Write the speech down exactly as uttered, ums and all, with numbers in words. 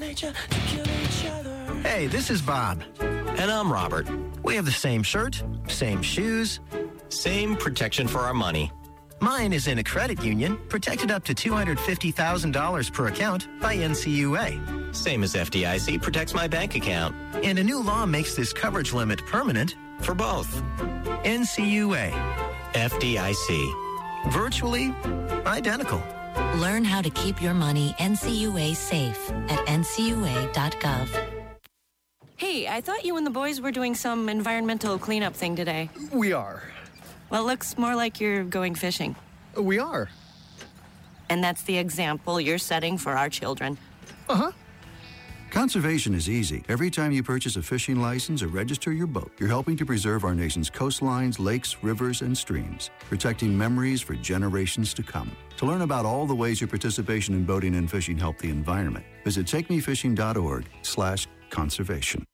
nature to kill each other. Hey, this is Bob. And I'm Robert. We have the same shirt, same shoes, same protection for our money. Mine is in a credit union, protected up to two hundred fifty thousand dollars per account by N C U A. Same as F D I C protects my bank account. And a new law makes this coverage limit permanent for both. N C U A. F D I C. Virtually identical. Learn how to keep your money N C U A safe at N C U A dot gov. Hey, I thought you and the boys were doing some environmental cleanup thing today. We are. Well, it looks more like you're going fishing. We are. And that's the example you're setting for our children. Uh-huh. Conservation is easy. Every time you purchase a fishing license or register your boat, you're helping to preserve our nation's coastlines, lakes, rivers, and streams, protecting memories for generations to come. To learn about all the ways your participation in boating and fishing help the environment, visit takemefishing dot org slash conservation.